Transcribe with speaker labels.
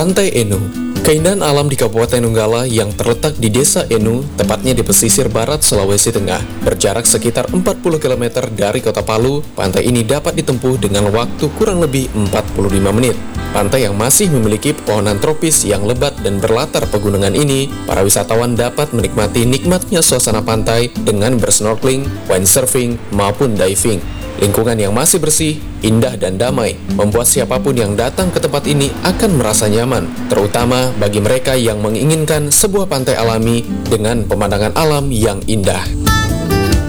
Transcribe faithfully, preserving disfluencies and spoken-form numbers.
Speaker 1: Pantai Enu. Keindahan alam di Kabupaten Donggala yang terletak di Desa Enu, tepatnya di pesisir barat Sulawesi Tengah, berjarak sekitar empat puluh kilometer dari Kota Palu. Pantai ini dapat ditempuh dengan waktu kurang lebih empat puluh lima menit. Pantai yang masih memiliki pepohonan tropis yang lebat dan berlatar pegunungan ini, para wisatawan dapat menikmati nikmatnya suasana pantai dengan bersnorkeling, windsurfing, maupun diving. Lingkungan yang masih bersih, indah dan damai membuat siapapun yang datang ke tempat ini akan merasa nyaman, terutama bagi mereka yang menginginkan sebuah pantai alami dengan pemandangan alam yang indah.